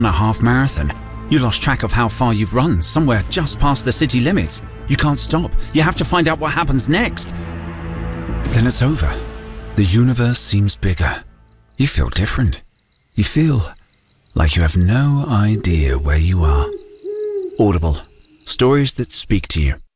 a half marathon. You lost track of how far you've run, somewhere just past the city limits. You can't stop. You have to find out what happens next. Then it's over. The universe seems bigger. You feel different. You feel like you have no idea where you are. Audible. Stories that speak to you.